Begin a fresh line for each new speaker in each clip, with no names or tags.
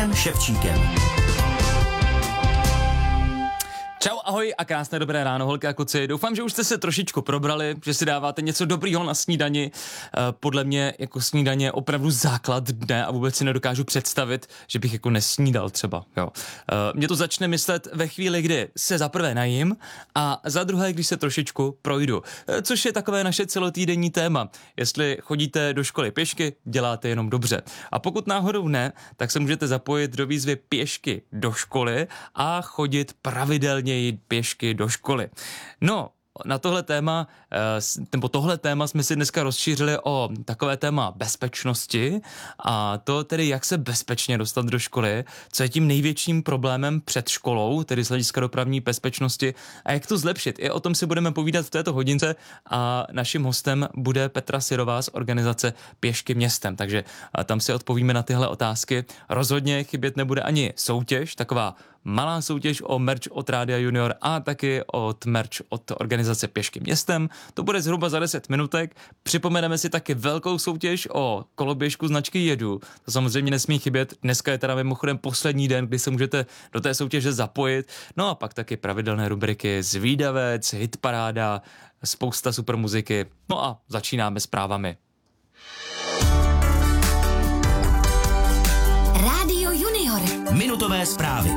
Petrem Ševčíkem.
Čau, ahoj a krásné dobré ráno, holky a kluci. Doufám, že už jste se trošičku probrali, že si dáváte něco dobrýho na snídani. Podle mě jako snídaně je opravdu základ dne a vůbec si nedokážu představit, že bych jako nesnídal třeba. Jo. Mě to začne myslet ve chvíli, kdy se za prvé najím a za druhé, když se trošičku projdu. Což je takové naše celotýdenní téma. Jestli chodíte do školy pěšky, děláte jenom dobře. A pokud náhodou ne, tak se můžete zapojit do výzvy pěšky do školy a chodit pravidelně jít pěšky do školy. No, na tohle téma jsme si dneska rozšířili o takové téma bezpečnosti a to tedy, jak se bezpečně dostat do školy, co je tím největším problémem před školou, tedy z hlediska dopravní bezpečnosti a jak to zlepšit. I o tom si budeme povídat v této hodince a naším hostem bude Petra Syrová z organizace Pěšky městem, takže tam si odpovíme na tyhle otázky. Rozhodně chybět nebude ani soutěž, taková malá soutěž o merch od Rádia Junior a taky od merch od organizace Pěšky městem. To bude zhruba za 10 minutek. Připomeneme si taky velkou soutěž o koloběžku značky Jedu. To samozřejmě nesmí chybět. Dneska je teda mimochodem poslední den, kdy se můžete do té soutěže zapojit. No a pak taky pravidelné rubriky Zvídavec, Hitparáda, spousta super muziky. No a začínáme s zprávami.
Rádio Junior. Minutové zprávy.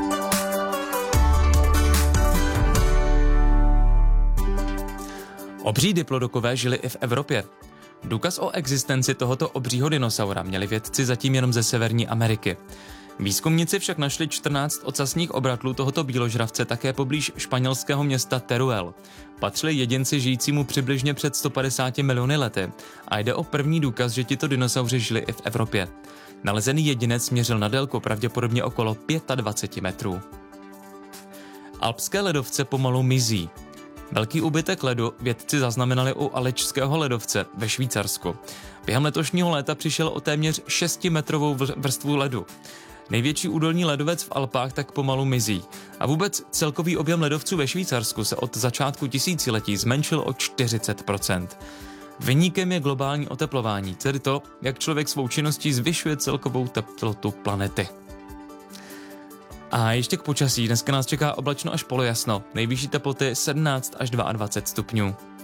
Obří diplodokové žili i v Evropě. Důkaz o existenci tohoto obřího dinosaura měli vědci zatím jenom ze Severní Ameriky. Výzkumníci však našli 14 ocasních obratlů tohoto bíložravce také poblíž španělského města Teruel. Patřili jedinci žijícímu přibližně před 150 miliony lety a jde o první důkaz, že tito dinosauři žili i v Evropě. Nalezený jedinec měřil na délku pravděpodobně okolo 25 metrů. Alpské ledovce pomalu mizí. Velký úbytek ledu vědci zaznamenali u Alečského ledovce ve Švýcarsku. Během letošního léta přišel o téměř 6metrovou vrstvu ledu. Největší údolní ledovec v Alpách tak pomalu mizí. A vůbec celkový objem ledovců ve Švýcarsku se od začátku tisíciletí zmenšil o 40%. Viníkem je globální oteplování, tedy to, jak člověk svou činností zvyšuje celkovou teplotu planety. A ještě k počasí. Dneska nás čeká oblačno až polojasno. Nejvyšší teploty 17 až 22 stupňů.